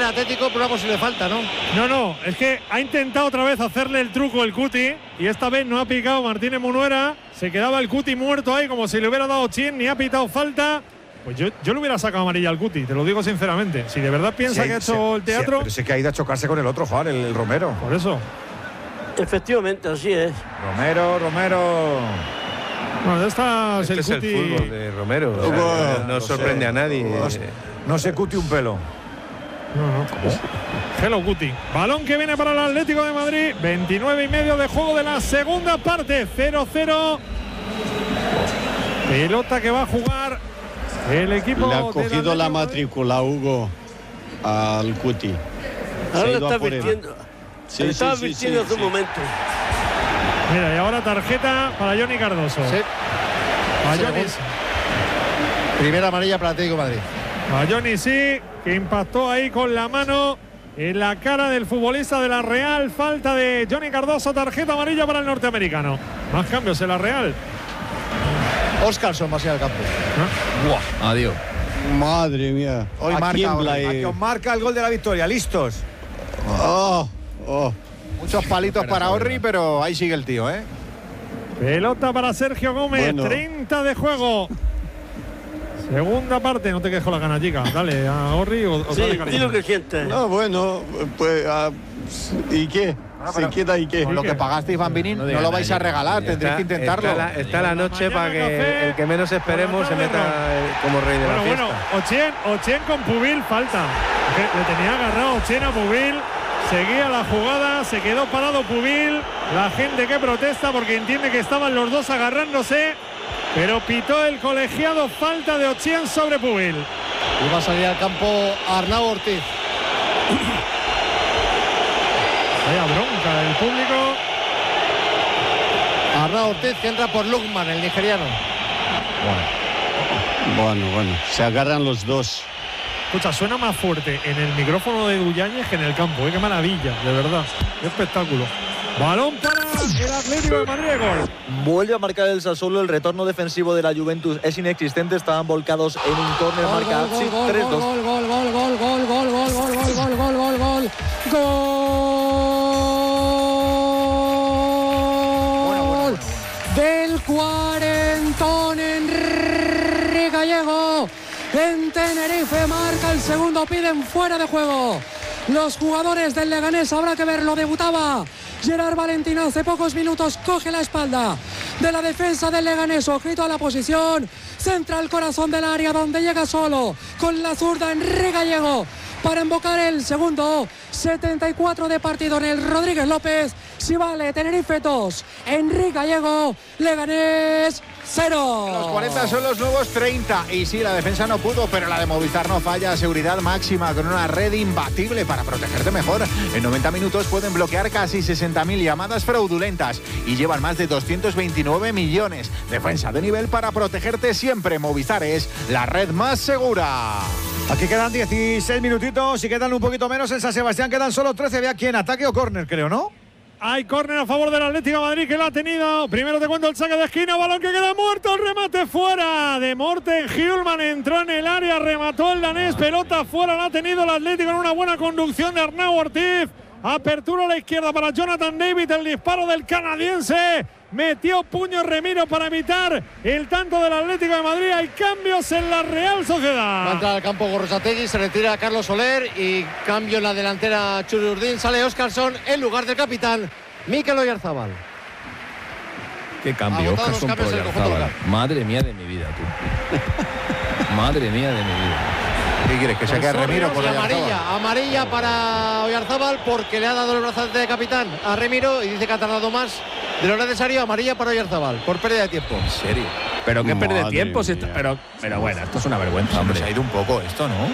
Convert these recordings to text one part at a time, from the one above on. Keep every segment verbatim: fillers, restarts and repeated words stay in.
el Atlético por una posible falta, ¿no? No, no, es que ha intentado otra vez hacerle el truco el Cuti y esta vez no ha picado Martínez Munuera. Se quedaba el Cuti muerto ahí como si le hubiera dado chin, ni ha pitado falta. Pues yo, yo le hubiera sacado amarilla al Cuti, te lo digo sinceramente. Si de verdad piensa sí, que ha hecho sí, el teatro… Sí, pero sí que ha ido a chocarse con el otro, Juan, el, el Romero. Por eso. Efectivamente, así es. Romero, Romero… Bueno, esta este el es Cuti… el fútbol de Romero. O sea, no, no, no sorprende sé, a nadie. No, no se Cuti un pelo. No, no. Hello Cuti. Balón que viene para el Atlético de Madrid. veintinueve y medio de juego de la segunda parte. cero cero. Pelota que va a jugar el equipo. Le ha cogido la matrícula, Hugo, al Cuti. Ahora le está advirtiendo. Sí, le está sí, advirtiendo sí, hace sí. un momento. Mira, y ahora tarjeta para Johnny Cardoso. Sí. A Johnny, primera amarilla para Atlético de Madrid. A Johnny sí, que impactó ahí con la mano en la cara del futbolista de la Real. Falta de Johnny Cardoso, tarjeta amarilla para el norteamericano. Más cambios en la Real. Oscarson va a ser al campo. ¿No? Buah, adiós. Madre mía. Hoy marca, hoy, marca el gol de la victoria. ¿Listos? Oh, oh. Muchos palitos para Orri, pero ahí sigue el tío, ¿eh? Pelota para Sergio Gómez, bueno. treinta de juego. Segunda parte, no te quedes con la gana, chica. Dale a Orri o, o sí, dale cariño. Lo que sientes. No, bueno, pues uh, ¿y qué? No, ¿Se queda y qué? Con lo que pagasteis, Bambinin, no, no, no lo vais a regalar, tendréis que intentarlo. Está la, está la noche para que café, el que menos esperemos se meta como rey de bueno, la fiesta. Bueno, Ochien, Ochien con Pubil, falta. Le tenía agarrado Ochien a Pubil. Seguía la jugada, se quedó parado Pubil. La gente que protesta porque entiende que estaban los dos agarrándose. Pero pitó el colegiado, falta de Ochien sobre Pubil. Y va a salir al campo Arnau Ortiz. Vaya bronca del público. Arnau Ortiz que entra por Lukman, el nigeriano. Bueno, bueno, bueno. Se agarran los dos. Escucha, suena más fuerte en el micrófono de Duñáñez que en el campo, ¿eh? Qué maravilla, de verdad. Qué espectáculo. Balón para el Atlético de Madrid, gol. Vuelve a marcar el Sassuolo, el retorno defensivo de la Juventus es inexistente, estaban volcados en un córner, marca Atsi, tres dos. Gol, gol, gol, gol, gol, gol, gol, gol, gol, gol, gol, gol, gol, gol del cuarentón Enrique Gallego. En Tenerife marca el segundo, piden fuera de juego. Los jugadores del Leganés, habrá que verlo, debutaba Gerard Valentín hace pocos minutos, coge la espalda de la defensa del Leganés, ojito a la posición, centra el corazón del área donde llega solo con la zurda Enrique Gallego para invocar el segundo. Setenta y cuatro de partido en el Rodríguez López. Si vale, Tenerife dos, Enrique Gallego, Leganés cero. Los cuarenta son los nuevos treinta. Y sí, la defensa no pudo, pero la de Movistar no falla. Seguridad máxima con una red imbatible para protegerte mejor. En noventa minutos pueden bloquear casi sesenta mil llamadas fraudulentas y llevan más de doscientos veintinueve millones. Defensa de nivel para protegerte siempre. Movistar es la red más segura. Aquí quedan dieciséis minutitos y quedan un poquito menos en San Sebastián. Quedan solo trece. Ve aquí en ataque o córner, creo, ¿no? Hay córner a favor del Atlético de Madrid que lo ha tenido. Primero te cuento el saque de esquina, balón que queda muerto, el remate fuera de Morten Hjulman, entró en el área, remató el danés, pelota fuera, la ha tenido el Atlético en una buena conducción de Arnau Ortiz. Apertura a la izquierda para Jonathan David, el disparo del canadiense. Metió puño Remiro para evitar el tanto del Atlético de Madrid. Hay cambios en la Real Sociedad. Va a entrar al campo Gorrotxategi, se retira Carlos Soler y cambio en la delantera Churi Urdín. Sale Óscarson en lugar del capitán Mikel Oyarzabal. Qué cambio, Óscarson por Oyarzabal. Madre mía de mi vida, tú. Madre mía de mi vida. ¿Qué quieres? Que se quede Remiro por Oyarzabal. Amarilla, amarilla para Oyarzabal porque le ha dado el brazalete de capitán a Remiro y dice que ha tardado más de lo necesario. Amarilla para Oyarzabal por pérdida de tiempo. ¿En serio? Pero qué pérdida de tiempo. Si está, pero, pero bueno, esto es una vergüenza, hombre. Se ha ido un poco esto, ¿no?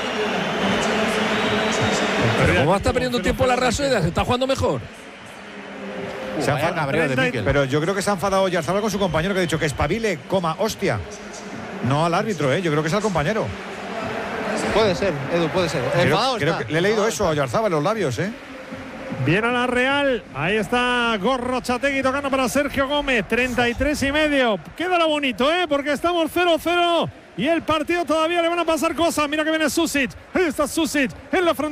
Pero ¿cómo está perdiendo tiempo la Real Sociedad? ¿Se está jugando mejor? Se ha enfadado de Mikel. Pero yo creo que se ha enfadado Oyarzabal con su compañero, que ha dicho que espabile, coma, hostia. No al árbitro, ¿eh? Yo creo que es al compañero. Puede ser, Edu, puede ser. Creo, creo que le he leído eso a Oyarzabal en los labios, ¿eh? Viene a la Real. Ahí está Gorrotxategi tocando para Sergio Gómez. treinta y tres y medio. Quédalo bonito, ¿eh? Porque estamos cero cero. Y el partido todavía le van a pasar cosas. Mira que viene Susic. Ahí está Susic en la frontera.